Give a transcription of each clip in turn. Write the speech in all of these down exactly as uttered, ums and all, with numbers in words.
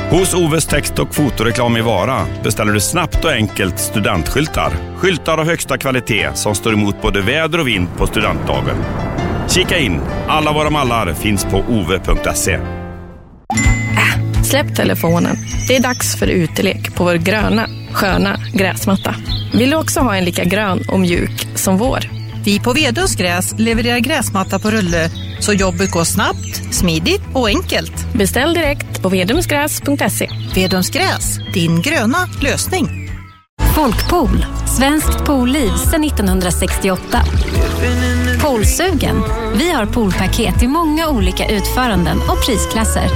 Hos Oves text- och fotoreklam i Vara beställer du snabbt och enkelt studentskyltar. Skyltar av högsta kvalitet som står emot både väder och vind på studentdagen. Kika in, alla våra mallar finns på ove punkt se. Äh, släpp telefonen. Det är dags för utelek på vår gröna, sköna gräsmatta. Vill du också ha en lika grön och mjuk som vår? Vi på Vedums gräs levererar gräsmatta på rulle så jobbet går snabbt, smidigt och enkelt. Beställ direkt på vedumsgräs punkt se. Vedums gräs, din gröna lösning. Folkpool, svenskt poolliv sedan nittonhundrasextioåtta. Poolsugen. Vi har poolpaket i många olika utföranden och prisklasser.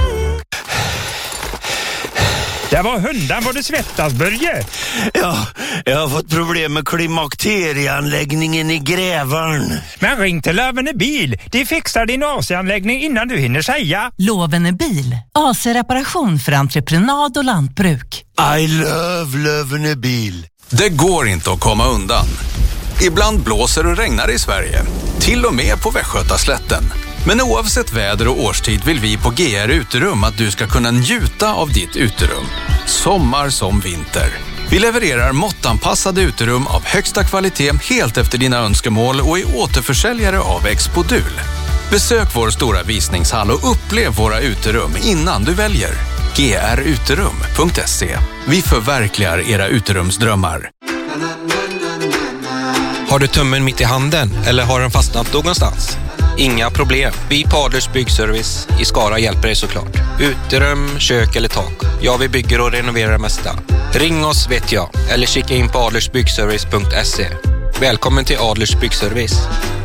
Det var hundan vad du svettas, Börje. Ja, jag har fått problem med klimakterieanläggningen i Grävarn. Men ring till Lövene bil. De fixar din A C-anläggning innan du hinner säga. Lövene bil. A C-reparation för entreprenad och lantbruk. I love Lövene bil. Det går inte att komma undan. Ibland blåser och regnar i Sverige. Till och med på Västgötaslätten. Men oavsett väder och årstid vill vi på G R Uterum att du ska kunna njuta av ditt uterum. Sommar som vinter. Vi levererar måttanpassade uterum av högsta kvalitet helt efter dina önskemål och är återförsäljare av Expodul. Besök vår stora visningshall och upplev våra uterum innan du väljer. g r uterum punkt se. Vi förverkligar era uterumsdrömmar. Har du tummen mitt i handen eller har den fastnat någonstans? Inga problem. Vi på Adlers Byggservice i Skara hjälper dig såklart. Uterum, kök eller tak. Ja, vi bygger och renoverar det mesta. Ring oss vet jag. Eller kika in på adlers byggservice punkt se. Välkommen till Adlers Byggservice.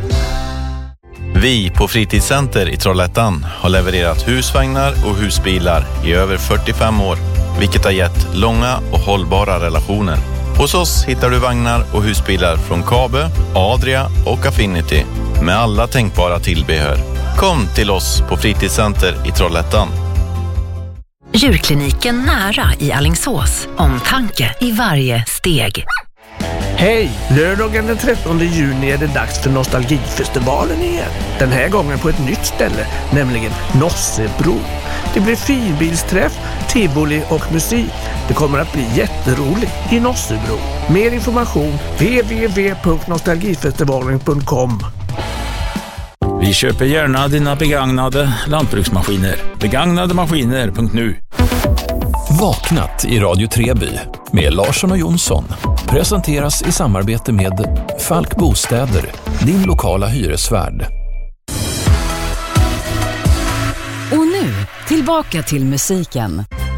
Vi på Fritidscenter i Trollhättan har levererat husvagnar och husbilar i över fyrtiofem år. Vilket har gett långa och hållbara relationer. Hos oss hittar du vagnar och husbilar från Kabe, Adria och Affinity med alla tänkbara tillbehör. Kom till oss på Fritidscenter i Trollhättan. Djurkliniken nära i Alingsås. Omtanke i varje steg. Hej! Lördagen den trettonde juni är det dags för Nostalgifestivalen igen. Den här gången på ett nytt ställe, nämligen Nossebro. Det blir finbilsträff, tivoli och musik. Det kommer att bli jätteroligt i Nossebro. Mer information w w w punkt nostalgifestivalen punkt com. Vi köper gärna dina begagnade lantbruksmaskiner. begagnade maskiner punkt nu. Vaknat i Radio Treby med Larsson och Jonsson presenteras i samarbete med Falk Bostäder, din lokala hyresvärd. Och nu, tillbaka till musiken.